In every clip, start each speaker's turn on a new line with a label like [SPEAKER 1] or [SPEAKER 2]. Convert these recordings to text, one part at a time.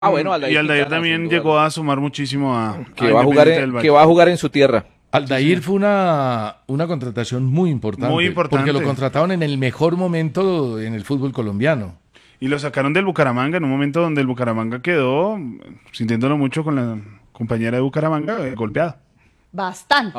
[SPEAKER 1] Bueno,
[SPEAKER 2] Y Aldair también llegó a sumar muchísimo
[SPEAKER 1] que va a jugar en su tierra.
[SPEAKER 3] Aldair fue una contratación muy importante.
[SPEAKER 2] Muy importante.
[SPEAKER 3] Porque lo contrataron en el mejor momento en el fútbol colombiano.
[SPEAKER 2] Y lo sacaron del Bucaramanga en un momento donde el Bucaramanga quedó, sintiéndolo mucho con la compañera de Bucaramanga, golpeado.
[SPEAKER 4] Bastante.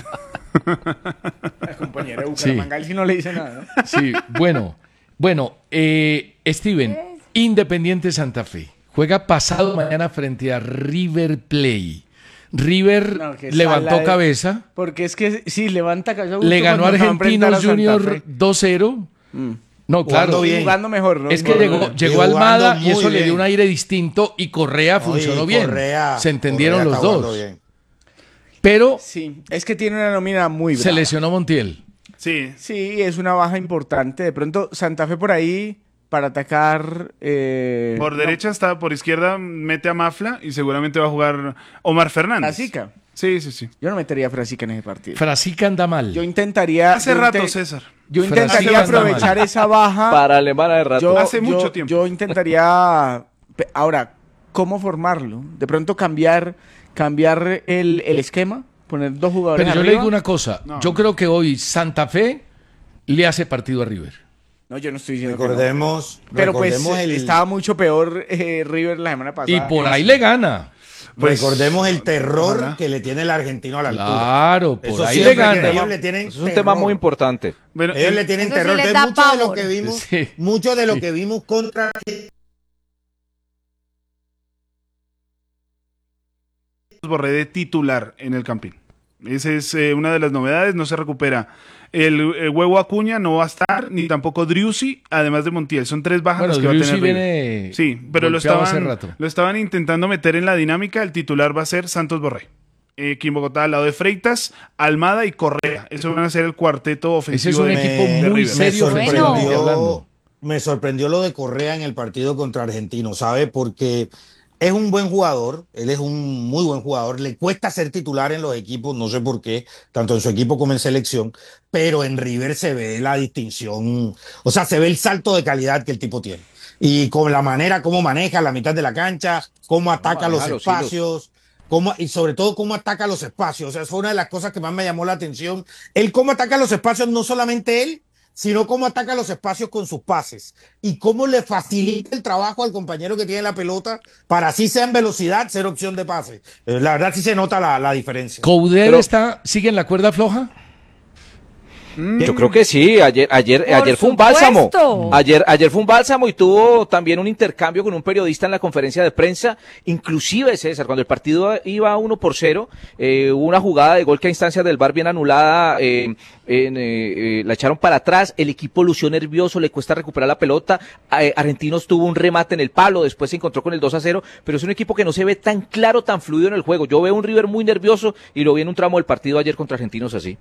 [SPEAKER 5] La compañera de Bucaramanga, él sí no le dice nada, ¿no?
[SPEAKER 3] Sí, bueno, Steven, Independiente Santa Fe juega pasado mañana frente a River Plate. River levantó cabeza.
[SPEAKER 5] Porque es que sí, levanta cabeza.
[SPEAKER 3] Le ganó a Argentinos Junior 2-0. No, claro.
[SPEAKER 5] Jugando mejor, ¿no?
[SPEAKER 3] Es que llegó Almada y eso le dio un aire distinto y Correa funcionó bien. Se entendieron los dos. Pero
[SPEAKER 5] sí, es que tiene una nómina muy brava.
[SPEAKER 3] Se lesionó Montiel.
[SPEAKER 2] Sí.
[SPEAKER 5] Sí, es una baja importante. De pronto, Santa Fe por ahí para atacar.
[SPEAKER 2] Por derecha está, por izquierda mete a Mafla y seguramente va a jugar Omar Fernández.
[SPEAKER 5] Frasica.
[SPEAKER 2] Sí.
[SPEAKER 5] Yo no metería a Frasica en ese partido.
[SPEAKER 3] Frasica anda mal.
[SPEAKER 5] Yo intentaría.
[SPEAKER 2] Hace rato, César.
[SPEAKER 5] Yo intentaría aprovechar esa baja.
[SPEAKER 1] Para Alemana de rato.
[SPEAKER 2] Hace mucho tiempo.
[SPEAKER 5] Yo intentaría. Ahora, ¿cómo formarlo? De pronto cambiar el esquema, poner dos jugadores
[SPEAKER 3] Pero yo
[SPEAKER 5] arriba.
[SPEAKER 3] le digo una cosa. No. Yo creo que hoy Santa Fe le hace partido a River.
[SPEAKER 5] No, yo no estoy diciendo
[SPEAKER 6] recordemos,
[SPEAKER 5] que no. Pero pues estaba mucho peor River la semana pasada.
[SPEAKER 3] Y por ahí le gana.
[SPEAKER 6] Pues, recordemos el terror que le tiene el argentino a la altura.
[SPEAKER 3] Claro, por ahí le gana.
[SPEAKER 1] Es un tema muy importante.
[SPEAKER 6] Bueno, ellos le tienen terror.
[SPEAKER 4] Sí,
[SPEAKER 6] Entonces, mucho de lo que vimos contra
[SPEAKER 2] Borré de titular en el Campín. Esa es una de las novedades, no se recupera. El Huevo Acuña no va a estar, ni tampoco Driussi, además de Montiel. Son tres bajas que va a tener River. Sí, pero lo estaban intentando meter en la dinámica. El titular va a ser Santos Borré. Aquí en Bogotá, al lado de Freitas, Almada y Correa. Eso van a ser el cuarteto ofensivo.
[SPEAKER 3] Ese es un equipo muy serio.
[SPEAKER 6] Me sorprendió lo de Correa en el partido contra Argentino, ¿sabe? Porque es un buen jugador, él es un muy buen jugador, le cuesta ser titular en los equipos, no sé por qué, tanto en su equipo como en selección, pero en River se ve la distinción, o sea, se ve el salto de calidad que el tipo tiene. Y con la manera como maneja la mitad de la cancha, cómo ataca los espacios, y sobre todo cómo ataca los espacios, o sea, fue una de las cosas que más me llamó la atención. Él cómo ataca los espacios, no solamente él, sino cómo ataca los espacios con sus pases y cómo le facilita el trabajo al compañero que tiene la pelota para así sea en velocidad ser opción de pase. La verdad sí se nota la diferencia.
[SPEAKER 3] ¿Coudet sigue en la cuerda floja?
[SPEAKER 1] Yo creo que sí, ayer fue un bálsamo. Ayer fue un bálsamo y tuvo también un intercambio con un periodista en la conferencia de prensa. Inclusive, César, cuando el partido iba 1-0, hubo una jugada de gol que a instancias del VAR bien anulada, la echaron para atrás, el equipo lució nervioso, le cuesta recuperar la pelota. Argentinos tuvo un remate en el palo, después se encontró con el 2-0, pero es un equipo que no se ve tan claro, tan fluido en el juego. Yo veo un River muy nervioso y lo vi en un tramo del partido ayer contra Argentinos así.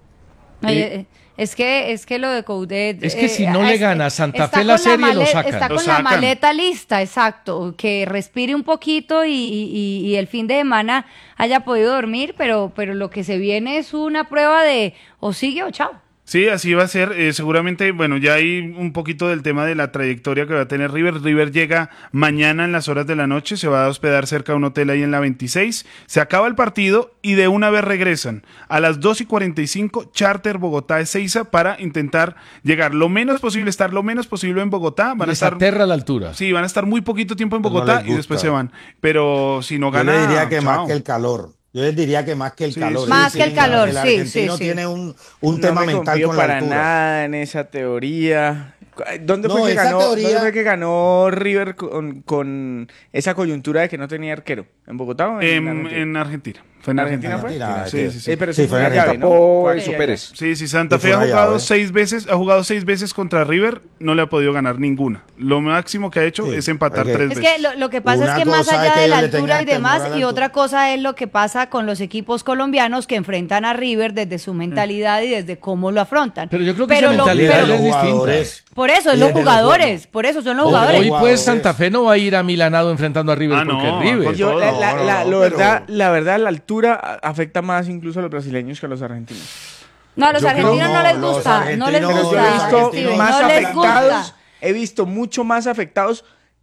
[SPEAKER 4] Es que lo de Coudet...
[SPEAKER 3] Es que si no le gana a Santa Fe la serie, lo sacan.
[SPEAKER 4] Está con la maleta lista, exacto. Que respire un poquito y el fin de semana haya podido dormir, pero lo que se viene es una prueba de o sigue o chao.
[SPEAKER 2] Sí, así va a ser. Seguramente, bueno, ya hay un poquito del tema de la trayectoria que va a tener River. River llega mañana en las horas de la noche, se va a hospedar cerca de un hotel ahí en la 26. Se acaba el partido y de una vez regresan. A las 2:45, charter Bogotá-Ezeiza para intentar llegar lo menos posible, estar lo menos posible en Bogotá. Van a estar
[SPEAKER 3] aterra la altura.
[SPEAKER 2] Sí, van a estar muy poquito tiempo en Bogotá y después se van. Pero si no gana...
[SPEAKER 6] Yo le diría que más que el calor. Yo les diría que más que el calor.
[SPEAKER 4] Más que el calor,
[SPEAKER 6] el
[SPEAKER 4] sí.
[SPEAKER 6] argentino tiene un tema mental con la
[SPEAKER 5] para
[SPEAKER 6] altura.
[SPEAKER 5] nada en esa teoría. ¿Dónde fue que ganó River con esa coyuntura de que no tenía arquero? ¿En Bogotá o
[SPEAKER 2] en Argentina? ¿Fue en Argentina?
[SPEAKER 6] Sí.
[SPEAKER 5] Pero
[SPEAKER 6] sí, fue en Argentina.
[SPEAKER 5] ¿no?
[SPEAKER 1] Pérez.
[SPEAKER 2] Sí, Santa Fe ha jugado 6 veces contra River, no le ha podido ganar ninguna. Lo máximo que ha hecho es empatar 3 veces.
[SPEAKER 4] Es que lo que pasa es que más allá de la altura y demás, y otra cosa es lo que pasa con los equipos colombianos que enfrentan a River desde su mentalidad y desde cómo lo afrontan.
[SPEAKER 3] Pero yo creo que esa mentalidad es distinta.
[SPEAKER 4] Por eso, es los jugadores, por eso son los jugadores.
[SPEAKER 3] Hoy pues Santa Fe no va a ir a Milanado enfrentando a River porque es River.
[SPEAKER 5] La verdad, la altura afecta más incluso a los brasileños que a los argentinos.
[SPEAKER 4] No, a los argentinos no les gusta, no les gusta.
[SPEAKER 5] He visto mucho más afectados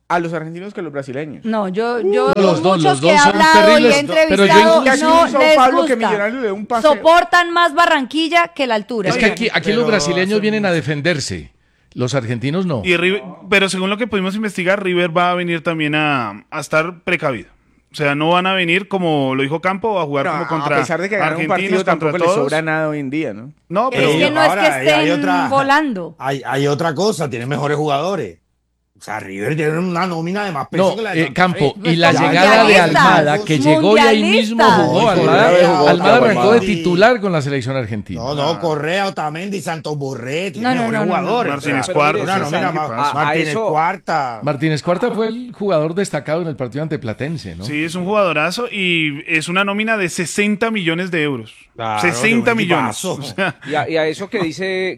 [SPEAKER 5] a los argentinos que a los brasileños.
[SPEAKER 4] No, yo
[SPEAKER 3] los dos
[SPEAKER 4] que he
[SPEAKER 3] son
[SPEAKER 4] hablado
[SPEAKER 3] terribles,
[SPEAKER 4] y he entrevistado,
[SPEAKER 3] pero
[SPEAKER 4] no les
[SPEAKER 5] Pablo, que
[SPEAKER 4] gusta.
[SPEAKER 5] Millonarios le dé un paseo.
[SPEAKER 4] Soportan más Barranquilla que la altura.
[SPEAKER 3] Es que aquí los brasileños vienen a defenderse. Los argentinos no.
[SPEAKER 2] Pero según lo que pudimos investigar, River va a venir también a estar precavido. O sea, no van a venir, como lo dijo Campo, a jugar como contra
[SPEAKER 5] a pesar de que ganar un partido tampoco les sobra nada hoy en día, ¿no?
[SPEAKER 2] No, pero
[SPEAKER 4] es que no
[SPEAKER 6] ahora,
[SPEAKER 4] es que estén volando.
[SPEAKER 6] Hay otra cosa, tienen mejores jugadores. O sea, River tiene una nómina de más peso
[SPEAKER 3] No,
[SPEAKER 6] que la de Santa
[SPEAKER 3] Campo,
[SPEAKER 6] Fe.
[SPEAKER 3] y la llegada de Almada, que llegó y ahí mismo jugó. Almada arrancó de titular con la selección argentina.
[SPEAKER 6] No, Correa, Otamendi, Santos Borré, tienen
[SPEAKER 4] No,
[SPEAKER 6] mejores jugadores.
[SPEAKER 2] Martínez Cuarta.
[SPEAKER 6] Una nómina Martínez Cuarta.
[SPEAKER 3] Martínez Cuarta fue el jugador destacado en el partido ante Platense, ¿no?
[SPEAKER 2] Sí, es un jugadorazo y es una nómina de 60 millones de euros.
[SPEAKER 6] Claro,
[SPEAKER 2] 60 millones.
[SPEAKER 6] equipazo.
[SPEAKER 2] O sea,
[SPEAKER 1] Y a eso que dice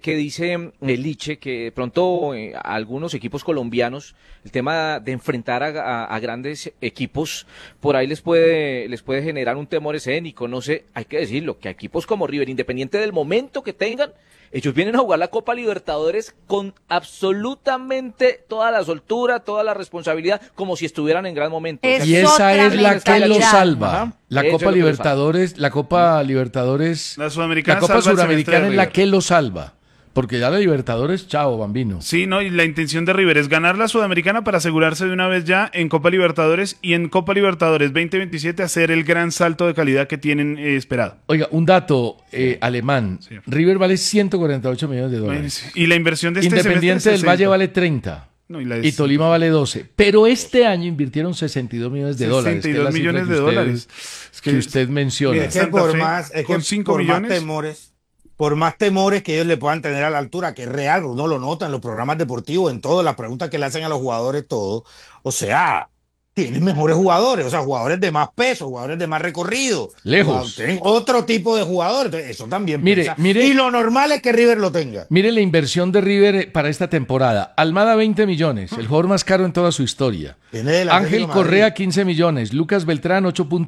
[SPEAKER 1] el Liche, que de pronto a algunos equipos colombianos, el tema de enfrentar a grandes equipos, por ahí les puede generar un temor escénico, no sé, hay que decirlo, que a equipos como River, independiente del momento que tengan, ellos vienen a jugar la Copa Libertadores con absolutamente toda la soltura, toda la responsabilidad, como si estuvieran en gran momento.
[SPEAKER 4] Es
[SPEAKER 3] Y esa es la que lo salva.
[SPEAKER 1] Ajá.
[SPEAKER 3] La
[SPEAKER 1] Eso
[SPEAKER 3] Copa
[SPEAKER 1] es lo que lo
[SPEAKER 3] Libertadores, la Copa Libertadores,
[SPEAKER 2] La Sudamericana
[SPEAKER 3] la Copa
[SPEAKER 2] salva el semestre
[SPEAKER 3] Suramericana
[SPEAKER 2] de
[SPEAKER 3] es la
[SPEAKER 2] River.
[SPEAKER 3] que lo salva. Porque ya la Libertadores, chao, bambino.
[SPEAKER 2] sí, ¿no? Y la intención de River es ganar la Sudamericana para asegurarse de una vez ya en Copa Libertadores y en Copa Libertadores 2027 hacer el gran salto de calidad que tienen esperado.
[SPEAKER 3] Oiga, un dato alemán.
[SPEAKER 2] Sí.
[SPEAKER 3] River vale 148 millones de dólares.
[SPEAKER 2] Y la inversión de este
[SPEAKER 3] Independiente
[SPEAKER 2] semestre
[SPEAKER 3] del
[SPEAKER 2] es
[SPEAKER 3] Valle
[SPEAKER 2] 60.
[SPEAKER 3] vale 30.
[SPEAKER 2] No, y
[SPEAKER 3] Y Tolima vale 12. Pero este año invirtieron 62 millones de dólares. que es
[SPEAKER 2] 62
[SPEAKER 3] la cifra
[SPEAKER 2] millones
[SPEAKER 3] que
[SPEAKER 2] de
[SPEAKER 3] usted-
[SPEAKER 2] dólares. Es
[SPEAKER 3] que usted menciona.
[SPEAKER 6] Mire, es que
[SPEAKER 2] Santa
[SPEAKER 6] por
[SPEAKER 2] Fe,
[SPEAKER 6] más, es
[SPEAKER 2] con
[SPEAKER 6] que
[SPEAKER 2] 5
[SPEAKER 6] por más
[SPEAKER 2] millones.
[SPEAKER 6] por más temores que ellos le puedan tener a la altura, que es real, uno lo nota en los programas deportivos, en todas las preguntas que le hacen a los jugadores, todo. O sea, tienen mejores jugadores, o sea, jugadores de más peso, jugadores de más recorrido.
[SPEAKER 3] Lejos.
[SPEAKER 6] Tienen otro tipo de jugadores, entonces, eso también
[SPEAKER 3] Mire,
[SPEAKER 6] pesa. Y lo normal es que River lo tenga.
[SPEAKER 3] Mire la inversión de River para esta temporada. Almada 20 millones, el jugador más caro en toda su historia.
[SPEAKER 6] Tiene del
[SPEAKER 3] Ángel
[SPEAKER 6] Atlético de
[SPEAKER 3] Correa
[SPEAKER 6] Madrid.
[SPEAKER 3] 15 millones, Lucas Beltrán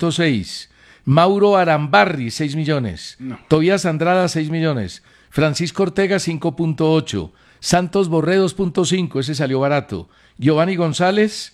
[SPEAKER 3] 8.6, Mauro Arambarri 6 millones, Tobías Andrada 6 millones, Francisco Ortega 5.8, Santos Borré 2.5, ese salió barato, Giovanni González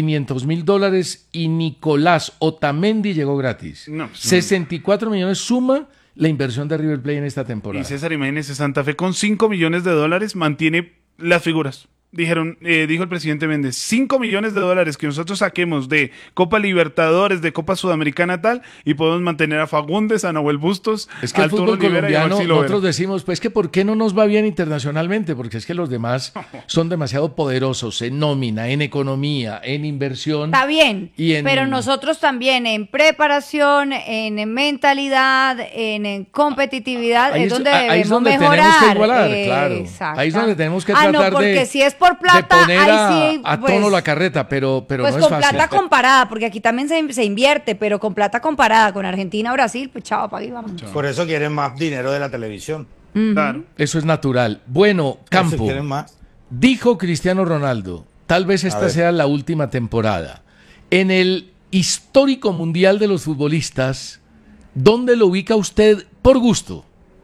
[SPEAKER 3] $500,000 y Nicolás Otamendi llegó gratis.
[SPEAKER 2] No,
[SPEAKER 3] 64 millones suma la inversión de River Plate en esta temporada.
[SPEAKER 2] Y César, imagínese, Santa Fe con 5 millones de dólares mantiene las figuras. Dijo el presidente Méndez, 5 millones de dólares que nosotros saquemos de Copa Libertadores, de Copa Sudamericana tal, y podemos mantener a Fagundes, a Nahuel Bustos,
[SPEAKER 3] Es que el
[SPEAKER 2] Arturo
[SPEAKER 3] fútbol
[SPEAKER 2] Rivera y a
[SPEAKER 3] colombiano,
[SPEAKER 2] Maxi Lovera.
[SPEAKER 3] nosotros decimos, pues que ¿por qué no nos va bien internacionalmente? Porque es que los demás son demasiado poderosos en nómina, en economía, en inversión.
[SPEAKER 4] Está bien,
[SPEAKER 3] Y en-
[SPEAKER 4] pero nosotros también en preparación, en mentalidad, en competitividad,
[SPEAKER 3] Ahí
[SPEAKER 4] es
[SPEAKER 3] es-
[SPEAKER 4] donde
[SPEAKER 3] ahí es
[SPEAKER 4] debemos
[SPEAKER 3] donde
[SPEAKER 4] mejorar.
[SPEAKER 3] tenemos que igualar, claro.
[SPEAKER 4] Exacto.
[SPEAKER 3] Ahí es donde tenemos que
[SPEAKER 4] no,
[SPEAKER 3] tratar
[SPEAKER 4] porque
[SPEAKER 3] de,
[SPEAKER 4] si es por plata,
[SPEAKER 3] de poner
[SPEAKER 4] ahí sí,
[SPEAKER 3] a
[SPEAKER 4] pues,
[SPEAKER 3] tono la carreta, pero
[SPEAKER 4] pues
[SPEAKER 3] no es
[SPEAKER 4] con
[SPEAKER 3] fácil.
[SPEAKER 4] plata comparada, porque aquí también se invierte, pero con plata comparada con Argentina o Brasil, pues chao, para ahí vamos.
[SPEAKER 6] Por eso quieren más dinero de la televisión.
[SPEAKER 2] Claro.
[SPEAKER 3] Eso es natural. Bueno,
[SPEAKER 6] Eso
[SPEAKER 3] Campo,
[SPEAKER 6] quieren más.
[SPEAKER 3] dijo Cristiano Ronaldo, tal vez esta
[SPEAKER 6] ver.
[SPEAKER 3] sea la última temporada. En el histórico mundial de los futbolistas, ¿dónde lo ubica usted por gusto?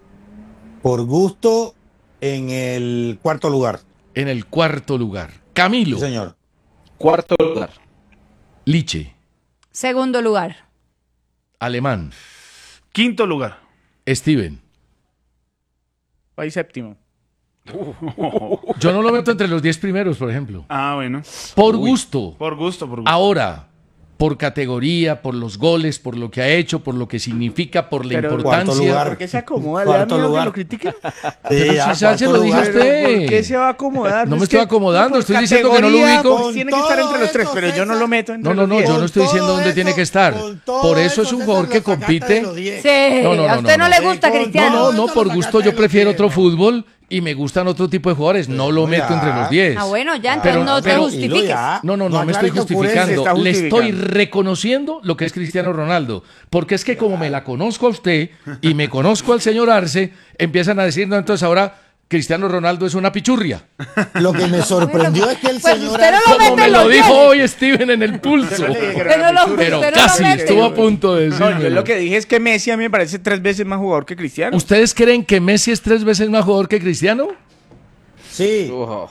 [SPEAKER 6] Por gusto, en el cuarto lugar.
[SPEAKER 3] En el cuarto lugar. Camilo,
[SPEAKER 6] Sí, señor.
[SPEAKER 1] Cuarto lugar.
[SPEAKER 3] Liche,
[SPEAKER 4] Segundo lugar.
[SPEAKER 3] Alemán,
[SPEAKER 2] Quinto lugar.
[SPEAKER 3] Steven.
[SPEAKER 5] Ahí séptimo.
[SPEAKER 3] Yo no lo meto entre los 10 primeros, por ejemplo.
[SPEAKER 2] Ah, bueno.
[SPEAKER 3] Por gusto.
[SPEAKER 2] Por gusto, por gusto.
[SPEAKER 3] Ahora, por categoría, por los goles, por lo que ha hecho, por lo que significa, por la
[SPEAKER 5] Pero-
[SPEAKER 6] Cuarto
[SPEAKER 3] importancia.
[SPEAKER 6] lugar.
[SPEAKER 5] ¿Por qué se acomoda?
[SPEAKER 6] Cuarto
[SPEAKER 5] ¿Le da miedo
[SPEAKER 6] lugar.
[SPEAKER 5] que lo critiquen?
[SPEAKER 3] Pero si
[SPEAKER 6] ya,
[SPEAKER 3] ya se lo
[SPEAKER 6] cuarto
[SPEAKER 3] dijo
[SPEAKER 6] lugar.
[SPEAKER 3] usted.
[SPEAKER 5] ¿Por qué se va a acomodar?
[SPEAKER 3] No me
[SPEAKER 5] Es
[SPEAKER 3] estoy
[SPEAKER 5] que
[SPEAKER 3] acomodando,
[SPEAKER 5] por
[SPEAKER 3] estoy diciendo que no lo
[SPEAKER 5] categoría,
[SPEAKER 3] ubico.
[SPEAKER 5] pues, tiene que estar entre los tres, pero yo no lo meto entre
[SPEAKER 3] No,
[SPEAKER 5] los 10.
[SPEAKER 3] yo no estoy
[SPEAKER 6] Con
[SPEAKER 3] diciendo
[SPEAKER 6] todo
[SPEAKER 3] dónde
[SPEAKER 6] eso,
[SPEAKER 3] tiene que estar.
[SPEAKER 6] con todo
[SPEAKER 3] Por eso es un
[SPEAKER 6] César,
[SPEAKER 3] jugador
[SPEAKER 6] lo
[SPEAKER 3] que
[SPEAKER 6] sacaste
[SPEAKER 3] compite.
[SPEAKER 6] de los 10.
[SPEAKER 4] Sí,
[SPEAKER 3] No,
[SPEAKER 4] a usted no,
[SPEAKER 3] no.
[SPEAKER 4] le gusta,
[SPEAKER 6] Con
[SPEAKER 4] Cristiano.
[SPEAKER 6] todo
[SPEAKER 3] No,
[SPEAKER 6] eso
[SPEAKER 3] por
[SPEAKER 6] lo
[SPEAKER 3] gusto
[SPEAKER 6] sacaste
[SPEAKER 3] yo
[SPEAKER 6] de
[SPEAKER 3] prefiero
[SPEAKER 6] los
[SPEAKER 3] otro
[SPEAKER 6] 10.
[SPEAKER 3] fútbol y me gustan otro tipo de jugadores. No lo meto
[SPEAKER 6] Ya.
[SPEAKER 3] entre los 10.
[SPEAKER 4] Ah, bueno, ya,
[SPEAKER 3] Pero-
[SPEAKER 4] entonces no te
[SPEAKER 3] pero-
[SPEAKER 4] justifiques.
[SPEAKER 6] Ya.
[SPEAKER 3] No me estoy
[SPEAKER 6] aclare que ocurre, se
[SPEAKER 3] justificando.
[SPEAKER 5] está
[SPEAKER 3] Le estoy
[SPEAKER 5] justificando.
[SPEAKER 3] reconociendo lo que es Cristiano Ronaldo. Porque es que como me la conozco a usted y me conozco al señor Arce, empiezan a decir, no, entonces ahora Cristiano Ronaldo es una pichurria.
[SPEAKER 6] Lo que me sorprendió es que el
[SPEAKER 4] Pues
[SPEAKER 6] señor
[SPEAKER 4] usted no lo
[SPEAKER 6] Arce-
[SPEAKER 4] mete
[SPEAKER 3] Como me
[SPEAKER 4] en
[SPEAKER 3] lo
[SPEAKER 4] los
[SPEAKER 3] dijo
[SPEAKER 4] 10.
[SPEAKER 3] hoy Steven en el pulso.
[SPEAKER 4] Pero no,
[SPEAKER 3] Pero
[SPEAKER 4] usted no lo
[SPEAKER 3] casi
[SPEAKER 4] mete.
[SPEAKER 3] estuvo a punto de
[SPEAKER 5] No, yo
[SPEAKER 3] decirlo.
[SPEAKER 5] lo que dije es que Messi a mí me parece 3 veces más jugador que Cristiano.
[SPEAKER 3] ¿Ustedes creen que Messi es 3 veces más jugador que Cristiano?
[SPEAKER 6] Sí.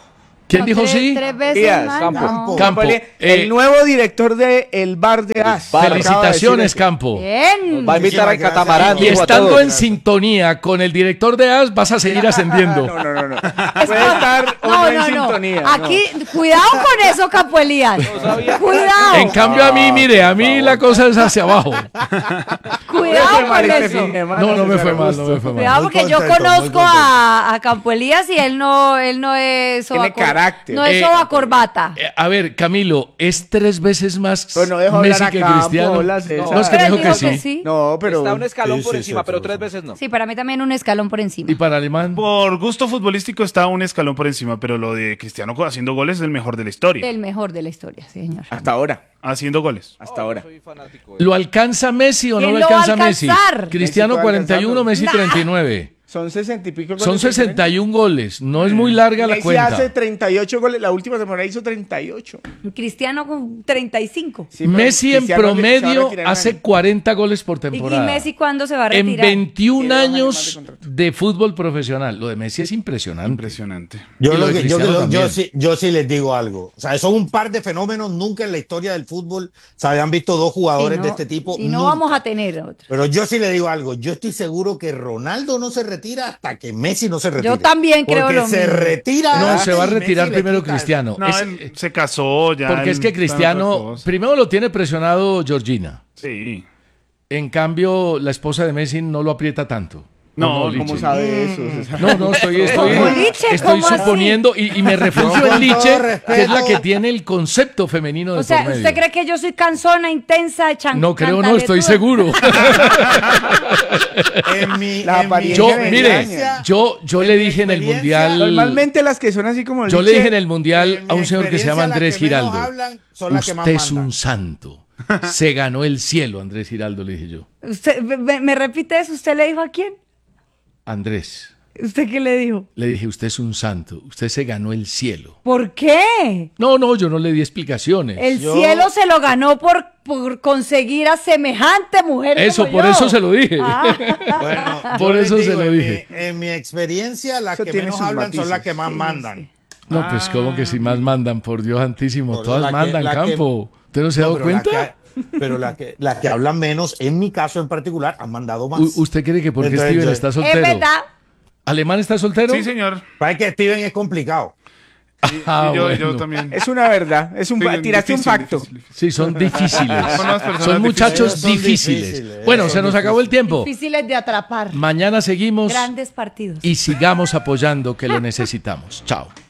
[SPEAKER 3] ¿Quién dijo sí?
[SPEAKER 4] Tres veces
[SPEAKER 5] Díaz,
[SPEAKER 4] más,
[SPEAKER 3] Campo.
[SPEAKER 4] no.
[SPEAKER 5] El nuevo director del bar de AS.
[SPEAKER 3] Felicitaciones, Campo.
[SPEAKER 4] Bien.
[SPEAKER 1] Va a invitar al catamarán.
[SPEAKER 3] Y
[SPEAKER 1] dijo a
[SPEAKER 3] estando
[SPEAKER 1] todos.
[SPEAKER 3] en sintonía con el director de AS, vas a seguir ascendiendo.
[SPEAKER 5] No. Puede estar o no en sintonía.
[SPEAKER 4] Aquí, cuidado con eso, Campo Elías. Cuidado.
[SPEAKER 3] En cambio, a mí, a mí la cosa es hacia abajo.
[SPEAKER 4] Cuidado con eso.
[SPEAKER 3] No me fue mal.
[SPEAKER 4] Cuidado porque yo conozco a Campo Elías y él no es
[SPEAKER 5] Tiene carácter.
[SPEAKER 4] No es soba corbata.
[SPEAKER 3] A ver, Camilo, ¿es 3 veces más
[SPEAKER 5] Pero no dejó
[SPEAKER 3] Messi
[SPEAKER 5] hablar
[SPEAKER 3] que
[SPEAKER 5] a Campo,
[SPEAKER 3] Cristiano?
[SPEAKER 5] hola, César.
[SPEAKER 3] No, es que
[SPEAKER 4] Pero
[SPEAKER 3] dijo
[SPEAKER 4] él
[SPEAKER 3] que
[SPEAKER 4] dijo
[SPEAKER 3] sí.
[SPEAKER 5] No, pero...
[SPEAKER 1] Está un escalón
[SPEAKER 6] Sí,
[SPEAKER 1] por
[SPEAKER 6] sí,
[SPEAKER 1] encima,
[SPEAKER 6] sí,
[SPEAKER 1] pero
[SPEAKER 6] sí,
[SPEAKER 1] 3
[SPEAKER 6] sí.
[SPEAKER 1] veces no.
[SPEAKER 4] Sí, para mí también un escalón por encima.
[SPEAKER 3] ¿Y para Alemán?
[SPEAKER 2] Por gusto futbolístico está un escalón por encima, pero lo de Cristiano haciendo goles es el mejor de la historia.
[SPEAKER 4] El mejor de la historia, señor.
[SPEAKER 5] Hasta ahora.
[SPEAKER 2] Haciendo goles.
[SPEAKER 5] Hasta ahora.
[SPEAKER 1] Soy fanático de
[SPEAKER 3] ¿Lo alcanza Messi o no
[SPEAKER 4] ¿Quién
[SPEAKER 3] lo
[SPEAKER 4] lo va a
[SPEAKER 3] alcanza Messi?
[SPEAKER 4] alcanzar?
[SPEAKER 3] Cristiano
[SPEAKER 5] Messi puede
[SPEAKER 3] 41, Messi
[SPEAKER 4] alcanzarlo.
[SPEAKER 3] 39.
[SPEAKER 5] Son 60 y pico goles.
[SPEAKER 3] Son 61 goles, no es muy larga la
[SPEAKER 5] Messi
[SPEAKER 3] cuenta.
[SPEAKER 5] hace 38 goles. La última temporada hizo 38.
[SPEAKER 4] Cristiano con 35.
[SPEAKER 5] Sí, pero
[SPEAKER 3] Messi en
[SPEAKER 5] Cristiano se va a
[SPEAKER 3] promedio
[SPEAKER 5] retirar en
[SPEAKER 3] hace
[SPEAKER 5] año.
[SPEAKER 3] 40 goles por
[SPEAKER 4] ¿Y
[SPEAKER 3] temporada.
[SPEAKER 4] Messi cuándo se va a
[SPEAKER 3] en
[SPEAKER 4] retirar?
[SPEAKER 3] 21
[SPEAKER 5] Tiene 2 años más de
[SPEAKER 3] años
[SPEAKER 5] contrato.
[SPEAKER 3] de fútbol profesional. Lo de Messi es impresionante.
[SPEAKER 2] Impresionante.
[SPEAKER 6] Yo,
[SPEAKER 3] Y lo
[SPEAKER 6] lo
[SPEAKER 3] de
[SPEAKER 6] que- yo,
[SPEAKER 3] Cristiano
[SPEAKER 6] yo
[SPEAKER 3] también.
[SPEAKER 6] yo sí les digo algo. O sea, son un par de fenómenos. Nunca en la historia del fútbol se habían visto dos jugadores de este tipo.
[SPEAKER 4] Si no
[SPEAKER 6] nunca.
[SPEAKER 4] vamos a tener otro.
[SPEAKER 6] Pero yo sí le digo algo. Yo estoy seguro que Ronaldo no se retira hasta que Messi no se retire.
[SPEAKER 4] Yo también creo
[SPEAKER 6] Porque
[SPEAKER 4] lo
[SPEAKER 6] se
[SPEAKER 4] mismo.
[SPEAKER 6] retira.
[SPEAKER 3] No,
[SPEAKER 6] antes
[SPEAKER 3] se va a
[SPEAKER 6] y Messi
[SPEAKER 3] retirar
[SPEAKER 6] le
[SPEAKER 3] primero
[SPEAKER 6] quita.
[SPEAKER 3] Cristiano.
[SPEAKER 2] No,
[SPEAKER 3] Es-
[SPEAKER 2] él se casó ya.
[SPEAKER 3] porque es
[SPEAKER 2] él
[SPEAKER 3] que
[SPEAKER 2] está en otras
[SPEAKER 3] Cristiano,
[SPEAKER 2] cosas.
[SPEAKER 3] primero lo tiene presionado Georgina.
[SPEAKER 2] Sí.
[SPEAKER 3] En cambio, la esposa de Messi no lo aprieta tanto.
[SPEAKER 2] No,
[SPEAKER 3] Liche.
[SPEAKER 5] ¿Cómo sabe eso? César?
[SPEAKER 3] No, estoy
[SPEAKER 4] ¿Cómo, Liche?
[SPEAKER 3] estoy
[SPEAKER 4] ¿Cómo así?
[SPEAKER 3] suponiendo y me refugio
[SPEAKER 6] Yo,
[SPEAKER 3] en
[SPEAKER 6] con
[SPEAKER 3] Liche,
[SPEAKER 6] todo respeto-
[SPEAKER 3] que es la que tiene el concepto femenino de
[SPEAKER 4] O sea,
[SPEAKER 3] por medio.
[SPEAKER 4] ¿usted cree que yo soy cansona, intensa,
[SPEAKER 3] No creo, no, estoy
[SPEAKER 4] cantaletuda?
[SPEAKER 3] seguro.
[SPEAKER 6] En mi,
[SPEAKER 5] La
[SPEAKER 6] en mi
[SPEAKER 5] apariencia
[SPEAKER 3] Yo,
[SPEAKER 5] me
[SPEAKER 3] mire,
[SPEAKER 5] engaña.
[SPEAKER 3] yo le
[SPEAKER 6] mi
[SPEAKER 3] dije en el
[SPEAKER 6] experiencia,
[SPEAKER 3] mundial.
[SPEAKER 5] Normalmente las que son así como
[SPEAKER 3] Yo le
[SPEAKER 5] Liche,
[SPEAKER 3] dije en el mundial
[SPEAKER 6] en
[SPEAKER 3] a
[SPEAKER 6] mi
[SPEAKER 3] un señor que se llama
[SPEAKER 6] experiencia,
[SPEAKER 3] Andrés
[SPEAKER 6] las que menos
[SPEAKER 3] Giraldo.
[SPEAKER 6] hablan son las que más
[SPEAKER 3] Usted es
[SPEAKER 6] mandan.
[SPEAKER 3] un santo. Se ganó el cielo, Andrés Giraldo, le dije yo.
[SPEAKER 4] Usted, me repite eso, ¿usted le dijo a quién?
[SPEAKER 3] Andrés,
[SPEAKER 4] ¿Usted qué le dijo?
[SPEAKER 3] le dije, usted es un santo. Usted se ganó el cielo.
[SPEAKER 4] ¿Por qué?
[SPEAKER 3] No, yo no le di explicaciones.
[SPEAKER 4] El
[SPEAKER 6] Yo-
[SPEAKER 4] cielo se lo ganó por conseguir a semejante mujer.
[SPEAKER 3] Eso,
[SPEAKER 4] como
[SPEAKER 3] por
[SPEAKER 4] yo.
[SPEAKER 3] eso se lo dije.
[SPEAKER 6] Bueno,
[SPEAKER 3] Por
[SPEAKER 6] yo les
[SPEAKER 3] eso se lo
[SPEAKER 6] en
[SPEAKER 3] dije.
[SPEAKER 6] En mi experiencia, las
[SPEAKER 5] Eso
[SPEAKER 6] que
[SPEAKER 5] tiene
[SPEAKER 6] menos
[SPEAKER 5] sus
[SPEAKER 6] hablan son
[SPEAKER 5] matices.
[SPEAKER 6] las que más mandan.
[SPEAKER 3] No, pues como que si más mandan, por Dios santísimo.
[SPEAKER 6] Por
[SPEAKER 3] Todas
[SPEAKER 6] la que-
[SPEAKER 3] mandan,
[SPEAKER 6] la que-
[SPEAKER 3] Campo. ¿Usted no se ha dado
[SPEAKER 6] pero
[SPEAKER 3] cuenta?
[SPEAKER 6] las que hablan menos, en mi caso en particular, han mandado más.
[SPEAKER 3] ¿Usted cree que porque
[SPEAKER 6] Entonces,
[SPEAKER 3] Steven
[SPEAKER 6] yo-
[SPEAKER 3] está
[SPEAKER 4] Es
[SPEAKER 3] soltero?
[SPEAKER 4] verdad.
[SPEAKER 3] ¿Alemán está soltero?
[SPEAKER 2] Sí, señor.
[SPEAKER 6] Para que Steven es complicado.
[SPEAKER 3] Ah,
[SPEAKER 2] Y yo
[SPEAKER 3] bueno.
[SPEAKER 2] también.
[SPEAKER 5] Es una verdad. Tiraste un
[SPEAKER 2] Difícil,
[SPEAKER 5] facto.
[SPEAKER 2] difícil.
[SPEAKER 3] Sí, son difíciles.
[SPEAKER 2] Son unas personas
[SPEAKER 3] Son muchachos
[SPEAKER 6] difíciles. Son
[SPEAKER 3] difíciles.
[SPEAKER 6] difíciles,
[SPEAKER 3] Bueno,
[SPEAKER 6] son
[SPEAKER 3] se nos acabó el tiempo.
[SPEAKER 4] Difíciles de atrapar.
[SPEAKER 3] Mañana seguimos
[SPEAKER 4] Grandes partidos.
[SPEAKER 3] y sigamos apoyando que lo necesitamos. Chao.